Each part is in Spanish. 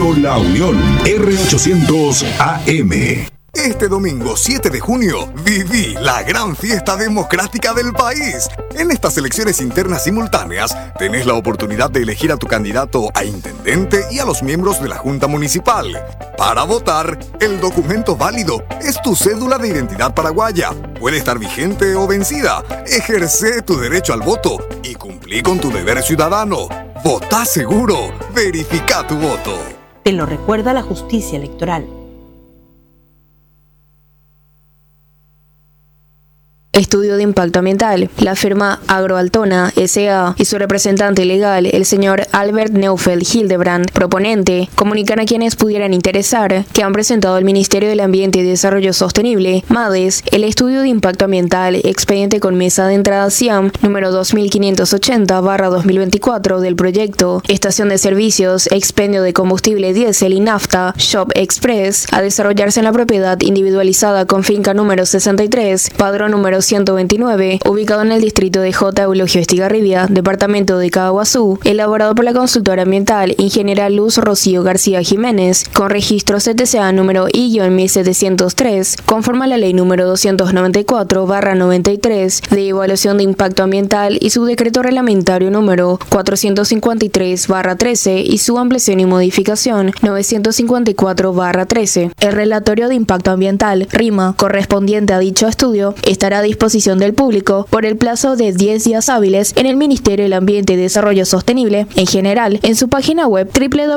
Radio La Unión, R800 AM. Este domingo 7 de junio, viví la gran fiesta democrática del país. En estas elecciones internas simultáneas, tenés la oportunidad de elegir a tu candidato a intendente y a los miembros de la Junta Municipal. Para votar, el documento válido es tu cédula de identidad paraguaya. Puede estar vigente o vencida. Ejerce tu derecho al voto y cumplí con tu deber ciudadano. Votá seguro. Verifica tu voto. Te lo recuerda la justicia electoral. Estudio de impacto ambiental. La firma Agroaltona S.A. y su representante legal, el señor Albert Neufeld Hildebrand, proponente, comunican a quienes pudieran interesar que han presentado al Ministerio del Ambiente y Desarrollo Sostenible, MADES, el estudio de impacto ambiental expediente con mesa de entrada CIAM número 2580/2024 del proyecto Estación de Servicios, Expendio de Combustible Diésel y Nafta, Shop Express, a desarrollarse en la propiedad individualizada con finca número 63, padrón número 129, ubicado en el distrito de J. Eulogio Estigarribia, departamento de Caaguazú, elaborado por la consultora ambiental Ingeniera Luz Rocío García Jiménez, con registro CTCA número I-1703, conforme a la ley número 294/93 de evaluación de impacto ambiental y su decreto reglamentario número 453/13 y su ampliación y modificación 954/13. El relatorio de impacto ambiental, RIMA, correspondiente a dicho estudio, estará a disposición del público por el plazo de 10 días hábiles en el Ministerio del Ambiente y Desarrollo Sostenible, en general, en su página web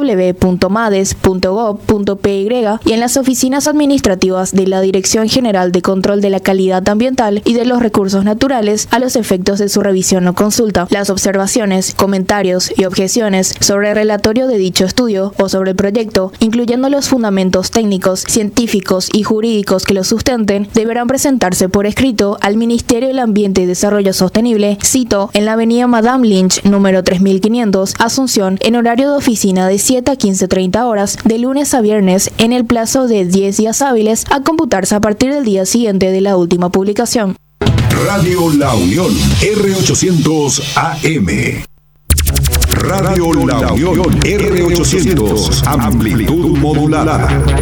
www.mades.gov.py y en las oficinas administrativas de la Dirección General de Control de la Calidad Ambiental y de los Recursos Naturales a los efectos de su revisión o consulta. Las observaciones, comentarios y objeciones sobre el relatorio de dicho estudio o sobre el proyecto, incluyendo los fundamentos técnicos, científicos y jurídicos que lo sustenten, deberán presentarse por escrito al Ministerio del Ambiente y Desarrollo Sostenible, cito, en la avenida Madame Lynch, número 3500, Asunción, en horario de oficina de 7 a 15:30 horas, de lunes a viernes, en el plazo de 10 días hábiles, a computarse a partir del día siguiente de la última publicación. Radio La Unión, R800 AM. Radio La Unión, R800, amplitud modulada.